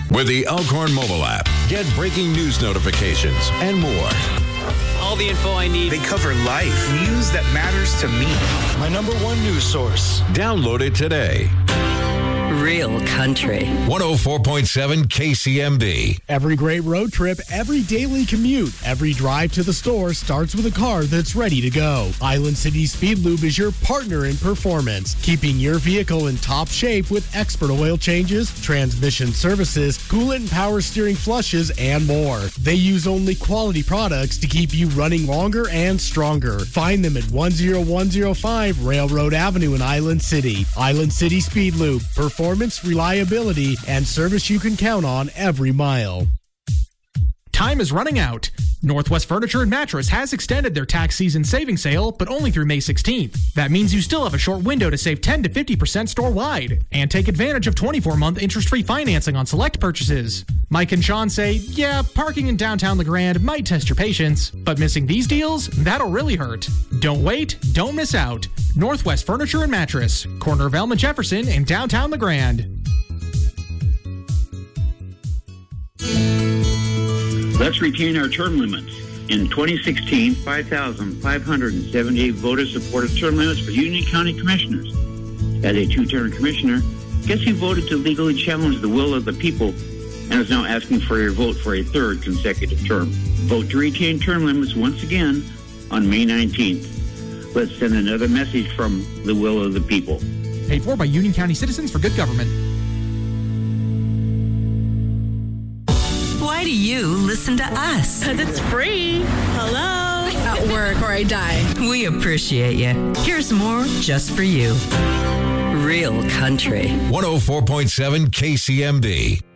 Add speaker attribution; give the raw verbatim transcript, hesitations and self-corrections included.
Speaker 1: With the Elkhorn mobile app, get breaking news notifications and more.
Speaker 2: All the info I need.
Speaker 3: They cover life, news that matters to me.
Speaker 4: My number one news source.
Speaker 1: Download it today.
Speaker 5: Real country.
Speaker 1: one oh four point seven K C M D.
Speaker 6: Every great road trip, every daily commute, every drive to the store starts with a car that's ready to go. Island City Speed Lube is your partner in performance, keeping your vehicle in top shape with expert oil changes, transmission services, coolant and power steering flushes, and more. They use only quality products to keep you running longer and stronger. Find them at one oh one oh five Railroad Avenue in Island City. Island City Speed Lube. Performance, reliability, and service you can count on every mile.
Speaker 7: Time is running out. Northwest Furniture and Mattress has extended their tax season savings sale, but only through May sixteenth. That means you still have a short window to save ten to fifty percent store-wide and take advantage of twenty-four month interest-free financing on select purchases. Mike and Sean say, yeah, parking in downtown LeGrand might test your patience, but missing these deals, that'll really hurt. Don't wait, don't miss out. Northwest Furniture and Mattress, corner of Elma Jefferson in downtown LeGrand.
Speaker 8: Let's retain our term limits. In twenty sixteen, five thousand five hundred seventy-eight voters supported term limits for Union County Commissioners. As a two-term commissioner, guess who voted to legally challenge the will of the people and is now asking for your vote for a third consecutive term? Vote to retain term limits once again on May nineteenth. Let's send another message from the will of the people.
Speaker 7: Paid for by Union County Citizens for Good Government.
Speaker 5: Why do you listen to us?
Speaker 9: Because it's free. Hello. At work or I die.
Speaker 5: We appreciate you. Here's more just for you. Real country.
Speaker 1: one oh four point seven K C M D.